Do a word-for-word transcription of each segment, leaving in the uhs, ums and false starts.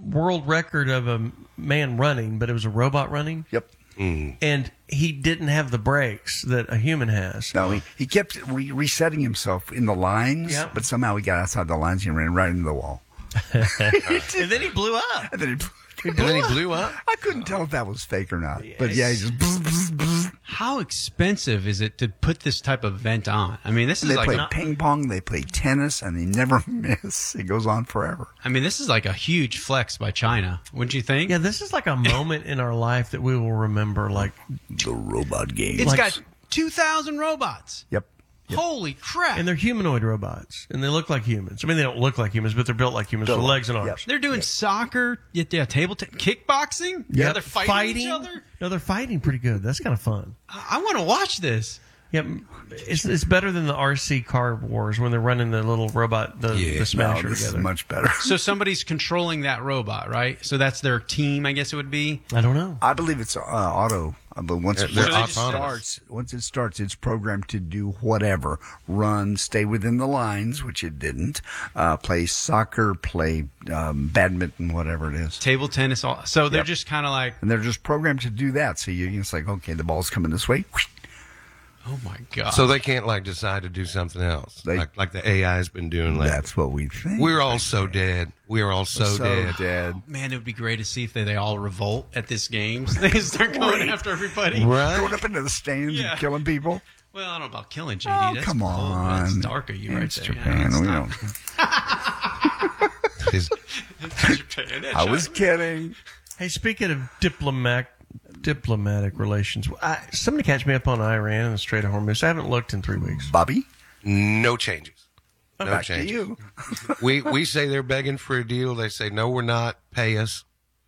world record of a man running, but it was a robot running. Yep. Mm. And he didn't have the brakes that a human has. No, he, he kept re- resetting himself in the lines, Yep. but somehow he got outside the lines and ran right into the wall. And then he blew up. And then he, And then he blew up. I couldn't tell if that was fake or not. But yeah, he just... bzz, bzz, bzz. How expensive is it to put this type of event on? I mean, this is They like play a, ping pong, they play tennis, and they never miss. It goes on forever. I mean, this is like a huge flex by China, wouldn't you think? Yeah, this is like a moment in our life that we will remember. Like, The robot game. It's like- got two thousand robots. Yep. Holy crap. and they're humanoid robots, and they look like humans. I mean, they don't look like humans, but they're built like humans Built with like- legs and arms. yep. They're doing soccer, yeah, yeah, table t- kickboxing. Yeah. Yeah, they're fighting, each other. No, they're fighting pretty good. That's kind of fun. I, I want to watch this. Yep, it's it's better than the R C car wars when they're running the little robot, the, Yeah. the No, smasher this together. is much better. So somebody's controlling that robot, right? So that's their team, I guess it would be. I don't know. I believe it's uh, auto, uh, but once, They're- it, they're once it autonomous. starts, once it starts, it's programmed to do whatever: run, stay within the lines, which it didn't, uh, play soccer, play um, badminton, whatever it is. Table tennis. All, so they're Yep. just kind of like, And they're just programmed to do that. So you, it's like, okay, the ball's coming this way. oh my god. So they can't like decide to do something else, They- like like the A I has been doing lately. That's what we think. We're all so dead. We're all so, so dead. dead. Man, it would be great to see if they, they all revolt at this game. They start going Right. after everybody. Right? Going up into the stands Yeah. and killing people. Well, I don't know about killing J D. Oh, That's come cold. on. That's dark of you right It's there. Japan. Yeah, we it's don't. Is- not Japan. I was kidding. Hey, speaking of diplomatic diplomatic relations, I, somebody catch me up on Iran and the Strait of Hormuz. I haven't looked in three weeks. Bobby, no changes. No back to changes. you. we we say they're begging for a deal. They say no, we're not. Pay us.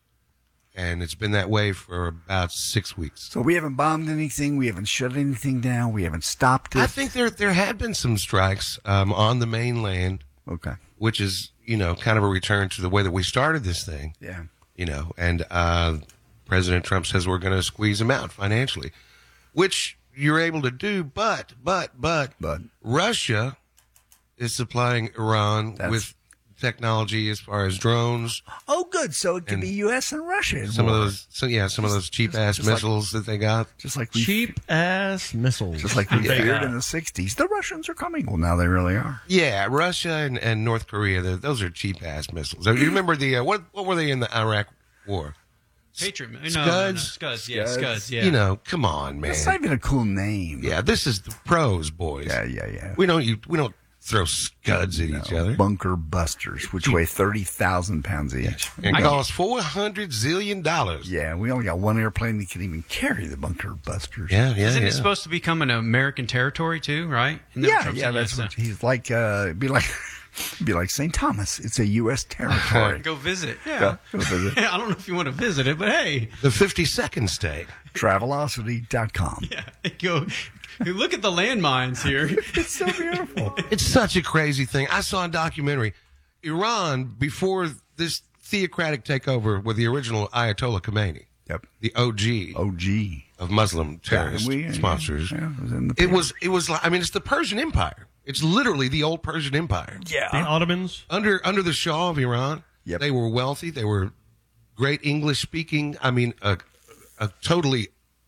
And it's been that way for about six weeks. So we haven't bombed anything. We haven't shut anything down. We haven't stopped it. I think there there had been some strikes um, on the mainland, Okay. which is you know kind of a return to the way that we started this thing. Yeah. You know, and uh, President Trump says we're going to squeeze them out financially, which you're able to do. But but but But Russia is supplying Iran That's- with technology as far as drones. Oh, good. So it could And be U S and Russia. in Some of war. those, so yeah, some of those cheap ass just like- missiles that they got. just like we Cheap ass missiles. just like we They feared got. in the sixties. The Russians are coming. Well, now they really are. Yeah, Russia and, and North Korea, they're- those are cheap ass missiles. You remember the uh, what? What were they in the Iraq War? Patriot. No, no, no, Scuds? Scuds. Yeah, Scuds. Scuds. Yeah. You know, come on, man. It's not even a cool name. Yeah, this is the pros, boys. Yeah, yeah, yeah. We don't you, we don't throw scuds at each other. Bunker busters, which weigh thirty thousand pounds each. And We cost four hundred zillion dollars. Yeah, we only got one airplane that can even carry the bunker busters. Yeah, yeah, Isn't yeah. it supposed to become an American territory too? Right? And then yeah, Trump yeah. said That's yes, what he's like. Uh, it'd be like, it'd be like Saint Thomas. It's a U S territory. Go visit. Yeah, Yeah. go visit. I don't know if you want to visit it, but hey, The fifty-second state. Travelocity dot com. yeah, go. Look at the landmines here. It's so beautiful. It's such a crazy thing. I saw a documentary. Iran, before this theocratic takeover with the original Ayatollah Khomeini, Yep. the O G O G. of Muslim terrorist Yeah, we- sponsors. yeah, it was in the It was, it was like, I mean, it's the Persian Empire. It's literally the old Persian Empire. The Yeah. Ottomans. Under under the Shah of Iran, Yep. they were wealthy. They were great English speaking. I mean, a, a totally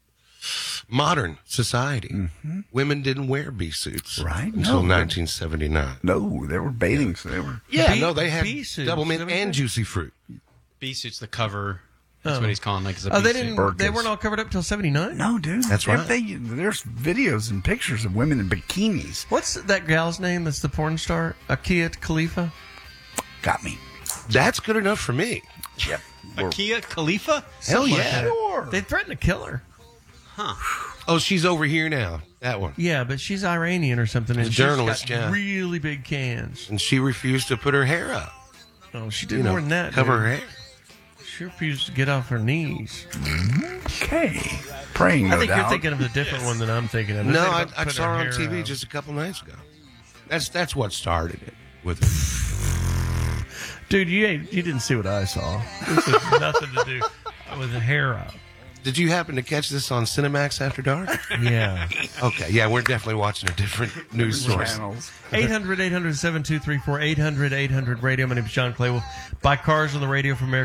modern society. Women didn't wear bee suits Mm-hmm. Right. until No. nineteen seventy-nine. No, they were bathing. So they were. Yeah, Bee- no, they had bee suits, double mint is that what and they- juicy fruit. B suit's the cover. That's Oh. what he's calling like. Oh, they didn't. Burkas. They weren't all covered up till seventy-nine. No, dude. That's They- right. They, there's videos and pictures of women in bikinis. What's that gal's name? That's the porn star, Akia Khalifa. Got me. That's good enough for me. Yep. We're- Kia Khalifa. Hell Like yeah. that. They threatened to kill her. Oh, she's over here now. That one. Yeah, but she's Iranian or something, and She's a she's journalist, got yeah. really big cans. And she refused to put her hair up. Oh, she did You know, more than that. cover dude. her hair. She refused to get off her knees. Okay. Praying, no I think doubt. you're thinking of a different one than I'm thinking of. No, They're I, about I putting saw her on hair T V out. just a couple nights ago. That's that's what started it with her. Dude, you ain't, you didn't see what I saw. This has nothing to do with the hair up. Did you happen to catch this on Cinemax After Dark? Yeah. Okay, yeah, we're definitely watching a different news source. Channels. eight hundred, eight hundred, seven two three four, eight hundred, eight hundred radio. My name is John Claywell. Buy cars on the radio from American